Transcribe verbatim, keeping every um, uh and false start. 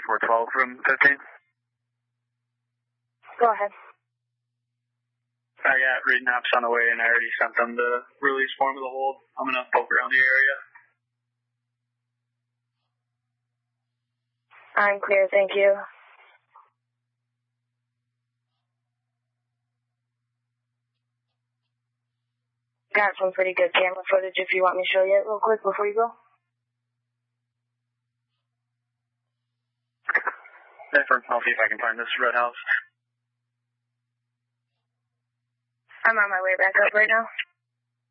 four twelve, room fifteen. Go ahead. I got read naps on the way, and I already sent them the release form of the hold. I'm going to poke around the area. I'm clear, thank you. Got some pretty good camera footage if you want me to show you it real quick before you go. Different. I'll see if I can find this red house. I'm on my way back up right now.